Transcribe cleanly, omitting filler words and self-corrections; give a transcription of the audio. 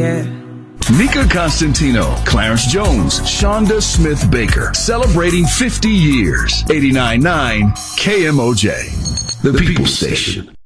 yeah. Nika Constantino, Clarence Jones, Shonda Smith Baker, celebrating 50 years. 89.9 KMOJ, the People Station.